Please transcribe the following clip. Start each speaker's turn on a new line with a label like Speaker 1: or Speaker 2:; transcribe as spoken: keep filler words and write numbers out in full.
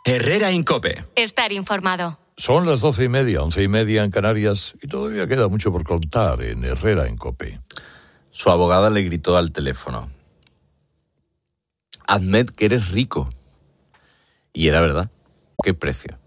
Speaker 1: Herrera Incope.
Speaker 2: Estar informado.
Speaker 3: Son las doce y media, once y media en Canarias y todavía queda mucho por contar en Herrera Incope.
Speaker 4: Su abogada le gritó al teléfono: admet que eres rico. Y era verdad. ¿Qué precio?